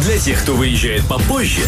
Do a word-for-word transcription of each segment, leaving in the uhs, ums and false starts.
Для тех, кто выезжает попозже,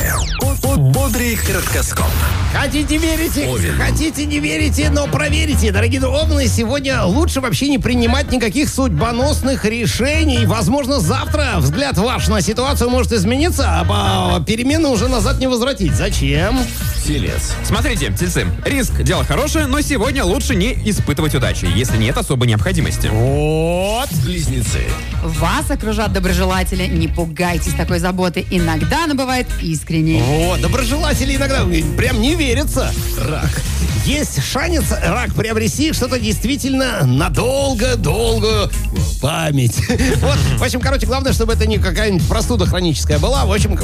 бодрый краткоскоп. Хотите верите, Овен. хотите не верите, но проверите. Дорогие овны, сегодня лучше вообще не принимать никаких судьбоносных решений. Возможно, завтра взгляд ваш на ситуацию может измениться, а перемены уже назад не возвратить. Зачем? Телец. Смотрите, тельцы, риск – дело хорошее, но сегодня лучше не испытывать удачи, если нет особой необходимости. Вот. Близнецы. Вас окружат доброжелатели. Не пугайтесь такой заботы. Иногда она бывает искренней. Вот, доброжелатели иногда прям не верится. Рак. Есть шанс, рак, приобрести что-то действительно надолго-долгую память. Вот, в общем, короче, главное, чтобы это не какая-нибудь простуда хроническая была. В общем,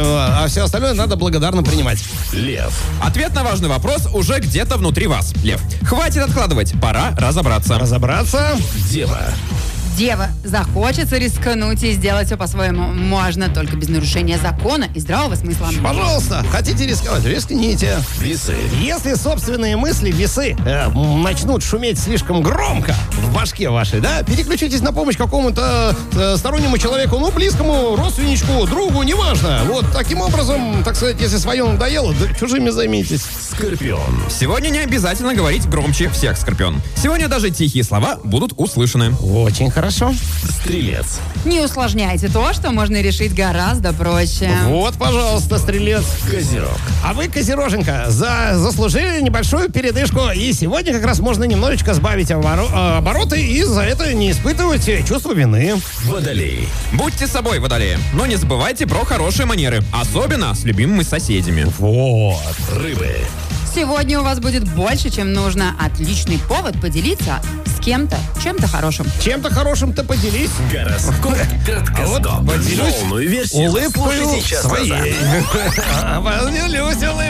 а все остальное надо благодарно принимать. Лев. Ответ на важный вопрос уже где-то внутри вас, Лев. Хватит откладывать, пора разобраться. Разобраться. Дева. Дева, захочется рискнуть и сделать все по-своему. Можно, только без нарушения закона и здравого смысла. Пожалуйста, хотите рисковать, рискните. Весы. Если собственные мысли, весы, э, начнут шуметь слишком громко в башке вашей, да, переключитесь на помощь какому-то э, стороннему человеку, ну, близкому, родственничку, другу, неважно. Вот таким образом, так сказать, если свое надоело, да чужими займитесь. Скорпион. Сегодня не обязательно говорить громче всех, Скорпион. Сегодня даже тихие слова будут услышаны. Очень хорошо. Стрелец. Не усложняйте то, что можно решить гораздо проще. Вот, пожалуйста, стрелец. Козерог. А вы, Козероженька, за, заслужили небольшую передышку. И сегодня как раз можно немножечко сбавить оборо- обороты и за это не испытывать чувство вины. Водолей. Будьте собой, водолеи, но не забывайте про хорошие манеры, особенно с любимыми соседями. Вот. Рыбы. Сегодня у вас будет больше, чем нужно. Отличный повод поделиться с кем-то чем-то хорошим. Чем-то хорошим-то поделись. Гороскоп. Краткоскоп. Вот поделюсь Полную версию улыбкою слушайте час назад. своей. Поделюсь улыбкой.